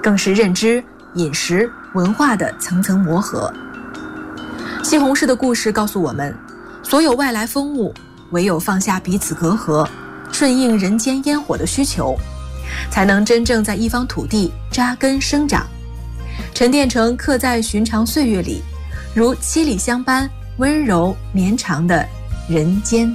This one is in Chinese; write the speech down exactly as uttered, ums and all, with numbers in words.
更是认知、饮食、文化的层层磨合。西红柿的故事告诉我们，所有外来风物，唯有放下彼此隔阂，顺应人间烟火的需求，才能真正在一方土地扎根生长，沉淀成刻在寻常岁月里，如七里香般温柔绵长的人间。